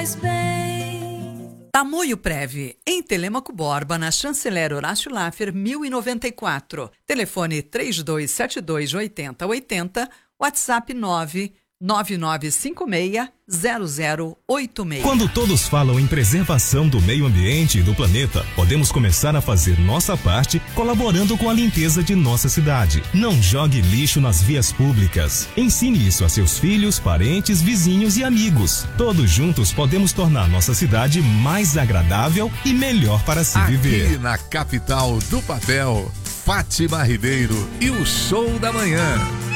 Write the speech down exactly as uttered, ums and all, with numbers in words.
faz bem. Tamoio Prev, em Telêmaco Borba, na Chanceler Horácio Laffer, mil e noventa e quatro. Telefone três dois sete dois, oito zero oito zero, WhatsApp nove nove nove cinco seis zero zero oito seis. Quando todos falam em preservação do meio ambiente e do planeta, podemos começar a fazer nossa parte colaborando com a limpeza de nossa cidade. Não jogue lixo nas vias públicas. Ensine isso a seus filhos, parentes, vizinhos e amigos. Todos juntos podemos tornar nossa cidade mais agradável e melhor para se Aqui viver. Aqui na capital do papel, Fátima Ribeiro e o Show da Manhã.